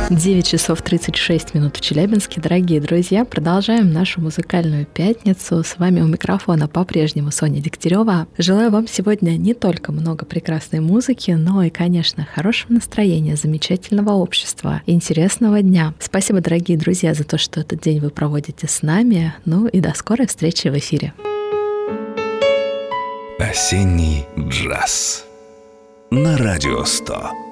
9 часов 36 минут в Челябинске. Дорогие друзья, продолжаем нашу музыкальную пятницу. С вами у микрофона по-прежнему Соня Дегтярева. Желаю вам сегодня не только много прекрасной музыки, но и, конечно, хорошего настроения, замечательного общества, интересного дня. Спасибо, дорогие друзья, за то, что этот день вы проводите с нами. Ну и до скорой встречи в эфире. Осенний джаз на Радио 100.